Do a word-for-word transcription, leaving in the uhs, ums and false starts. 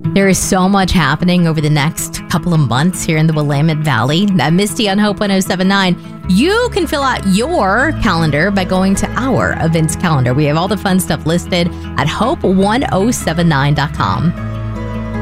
There is so much happening over the next couple of months here in the Willamette Valley. That Misty on Hope one oh seven point nine. You can fill out your calendar by going to our events calendar. We have all the fun stuff listed at hope one oh seven nine dot com.